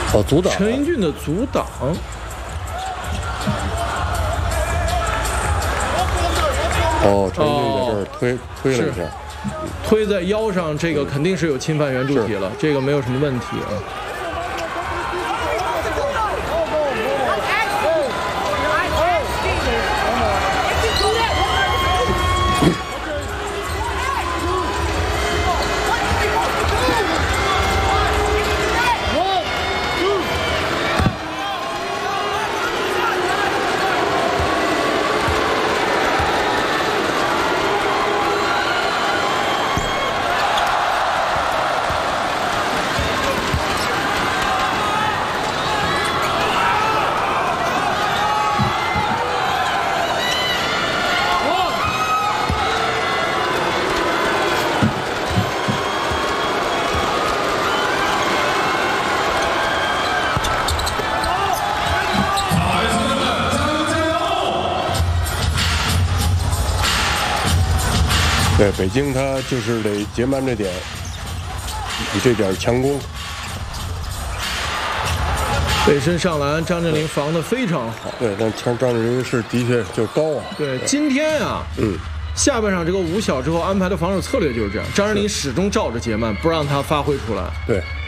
哦，阻挡。 陈英俊的阻挡。 哦，陈英俊在这儿推了一下， 推在腰上，这个肯定是有侵犯圆柱体了，这个没有什么问题啊。 对，北京他就是得节慢这点，以这点强攻。 背身上篮，张镇麟防得非常好。 对，但张镇麟是的确就高啊。 对，今天啊，下半场这个5小之后安排的防守策略就是这样，张镇麟始终照着节慢，不让他发挥出来。 对。